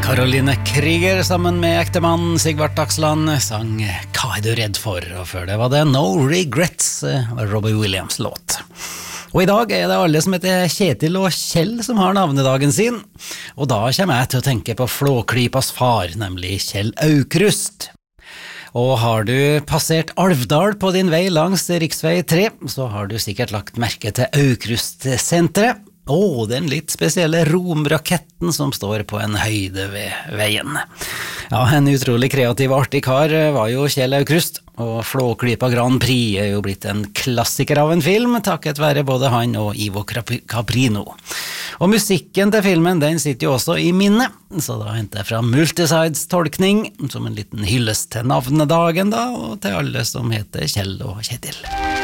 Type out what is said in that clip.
Caroline Krieger sammen med ektemann Sigvart Dagsland sang Hva du redd for? Og før det var det No Regrets, Robbie Williams låt. Og i dag det alle som heter Kjetil og Kjell som har navnedagen sin. Og da kommer jeg til å tenke på Flåklypas far, nemlig Kjell Aukrust. Og har du passert Alvdal på din vei langs riksvei 3, så har du sikkert lagt merke til Aukrust-senteret. Den litt spesielle romraketten som står på en høyde ved veien. Ja, en utrolig kreativ og artig kar var jo Kjell Aukrust, og Flåklypa Grand Prix jo blitt en klassiker av en film, takket være både han og Ivo Caprino. Og musikken til filmen, den sitter jo også i minne, så da henter jeg fra Multisides tolkning, som en liten hyllest til navnedagen da, og til alle som heter Kjell og Kjetil.